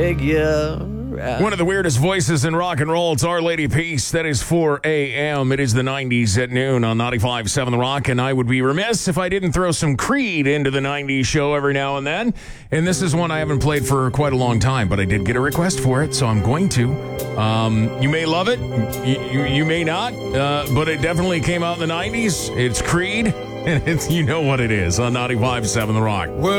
figure out. One of the weirdest voices in rock and roll. It's Our Lady Peace. That is 4 a.m. It is the 90s at noon on 95.7 The Rock, and I would be remiss if I didn't throw some Creed into the 90s show every now and then. And this is one I haven't played for quite a long time, but I did get a request for it, so I'm going to. You may love it, you may not, but it definitely came out in the 90s. It's Creed, and you know what it is on 95.7 The Rock.